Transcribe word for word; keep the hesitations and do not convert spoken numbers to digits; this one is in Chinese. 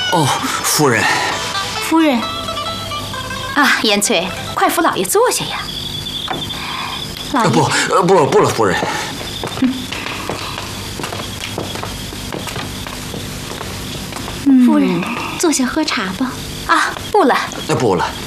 哦，夫人。 夫人。啊，延翠，快扶老爷坐下呀。老爷。 不，呃，不，不了，夫人。 嗯、夫人，坐下喝茶吧。啊，不了。 那不了。